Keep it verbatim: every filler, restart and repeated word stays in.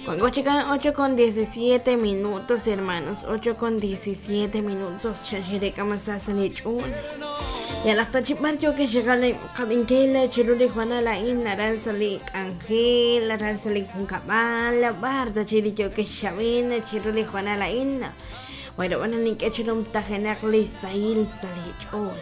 Cuando llegan ocho con diecisiete minutos, hermanos, ocho con diecisiete minutos, chachireka masasalik un. Y a las tachipar yo que llega la cabinquela, chiruli Juana la in, naran salik Ángel, naran salik Juncabal, la barda chiricho que chavina, chiruli Juana la in. Bueno, bueno, ni que chirum tajenak li sail salik un.